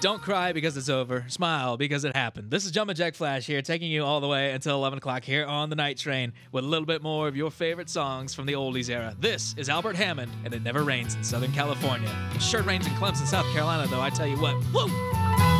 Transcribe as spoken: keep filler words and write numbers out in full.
Don't cry because it's over. Smile because it happened. This is Jumpin' Jack Flash here, taking you all the way until eleven o'clock here on the Night Train with a little bit more of your favorite songs from the oldies era. This is Albert Hammond, and it never rains in Southern California. It sure rains in Clemson, South Carolina, though, I tell you what. Woo!